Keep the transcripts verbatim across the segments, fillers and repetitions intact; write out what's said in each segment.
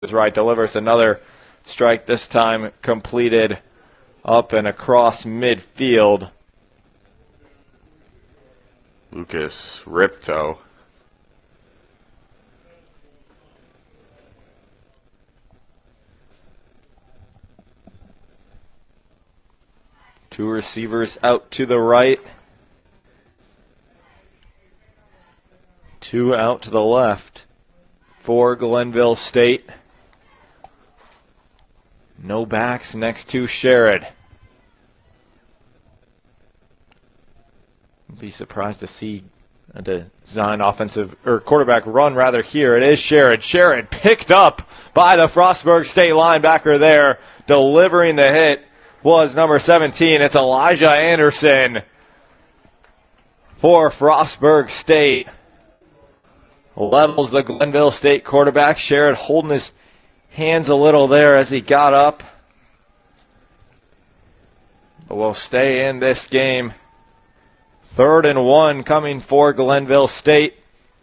is right, delivers another strike, this time completed up and across midfield. Lucas Ripto. Two receivers out to the right. Two out to the left for Glenville State. No backs next to Sherrod. Be surprised to see a design offensive or quarterback run rather here. It is Sherrod. Sherrod picked up by the Frostburg State linebacker there. Delivering the hit was number seventeen. It's Elijah Anderson for Frostburg State. Levels the Glenville State quarterback. Sherrod holding his hands a little there as he got up. But we'll stay in this game. Third and one coming for Glenville State.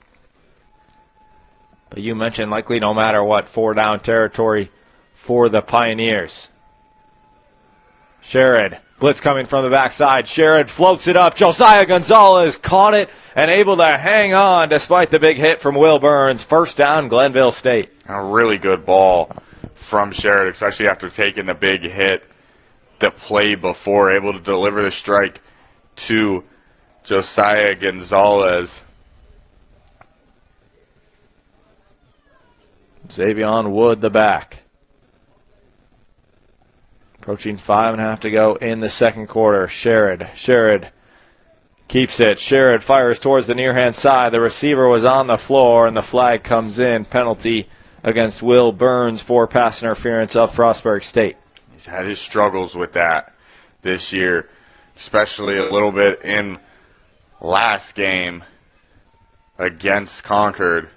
But you mentioned likely no matter what, four down territory for the Pioneers. Sherrod, blitz coming from the backside. Sherrod floats it up. Josiah Gonzalez caught it and able to hang on despite the big hit from Will Burns. First down, Glenville State. A really good ball from Sherrod, especially after taking the big hit the play before, able to deliver the strike to Josiah Gonzalez. Xavion Wood, the back. Approaching five and a half to go in the second quarter. Sherrod. Sherrod keeps it. Sherrod fires towards the near-hand side. The receiver was on the floor, and the flag comes in. Penalty against Will Burns for pass interference of Frostburg State. He's had his struggles with that this year, especially a little bit in last game against Concord.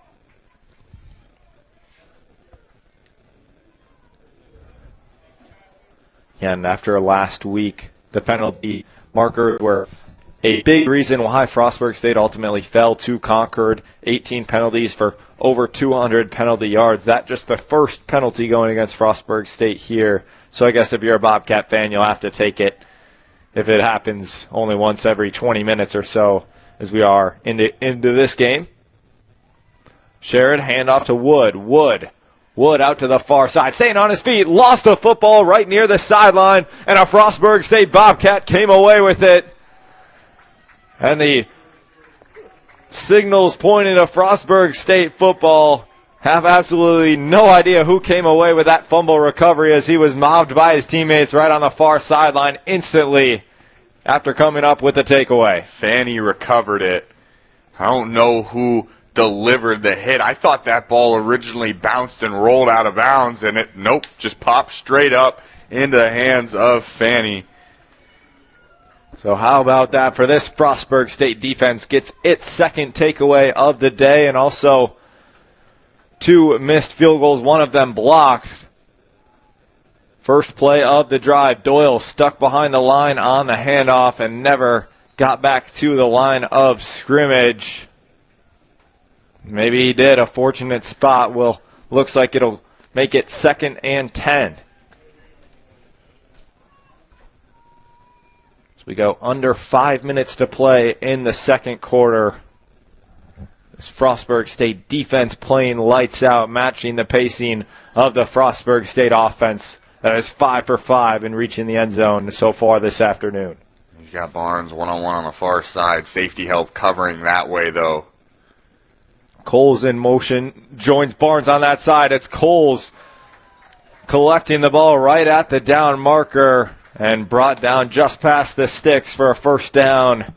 Yeah, and after last week, the penalty markers were a big reason why Frostburg State ultimately fell to Concord. eighteen penalties for over two hundred penalty yards. That just the first penalty going against Frostburg State here. So I guess if you're a Bobcat fan, you'll have to take it if it happens only once every twenty minutes or so as we are into, into this game. Sherrod, handoff to Wood. Wood. Wood out to the far side, staying on his feet, lost the football right near the sideline, and a Frostburg State Bobcat came away with it. And the signals pointing to Frostburg State football have absolutely no idea who came away with that fumble recovery as he was mobbed by his teammates right on the far sideline instantly after coming up with the takeaway. Fanny recovered it. I don't know who delivered the hit. I thought that ball originally bounced and rolled out of bounds, and it, nope, just popped straight up into the hands of Fanny. So how about that for this Frostburg State defense? Gets its second takeaway of the day, and also two missed field goals, one of them blocked. First play of the drive, Doyle stuck behind the line on the handoff and never got back to the line of scrimmage. Maybe he did. A fortunate spot. Will looks like it'll make it second and ten. So we go under five minutes to play in the second quarter. This Frostburg State defense playing lights out, matching the pacing of the Frostburg State offense that is five for five in reaching the end zone so far this afternoon. He's got Barnes one-on-one on the far side. Safety help covering that way, though. Coles in motion, joins Barnes on that side. It's Coles collecting the ball right at the down marker and brought down just past the sticks for a first down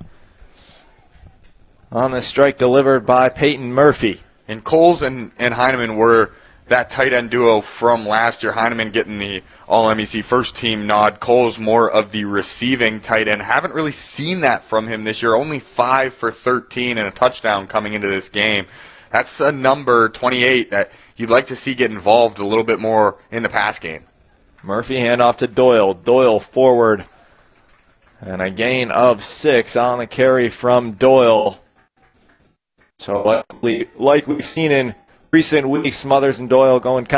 on the strike delivered by Peyton Murphy. And Coles and, and Heineman were that tight end duo from last year. Heineman getting the All-M E C first team nod. Coles more of the receiving tight end. Haven't really seen that from him this year. Only five for thirteen and a touchdown coming into this game. That's a number twenty-eight that you'd like to see get involved a little bit more in the pass game. Murphy handoff to Doyle. Doyle forward. And a gain of six on the carry from Doyle. So like, we, like we've seen in recent weeks, Smothers and Doyle going kind